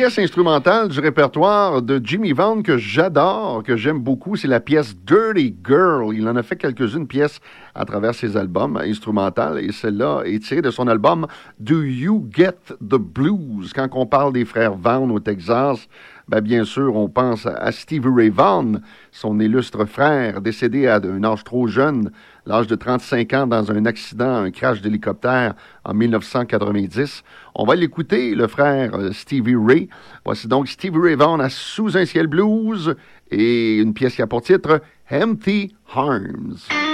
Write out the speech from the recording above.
pièce instrumentale du répertoire de Jimmy Vaughan que j'adore, que j'aime beaucoup, c'est la pièce Dirty Girl. Il en a fait quelques-unes pièces à travers ses albums instrumentales et celle-là est tirée de son album Do You Get the Blues? Quand on parle des frères Vaughan au Texas, bien sûr, on pense à Stevie Ray Vaughan, son illustre frère, décédé à un âge trop jeune, l'âge de 35 ans, dans un accident, un crash d'hélicoptère en 1990. On va l'écouter, le frère Stevie Ray. Voici donc Stevie Ray Vaughan à Sous un ciel blues et une pièce qui a pour titre Empty Arms.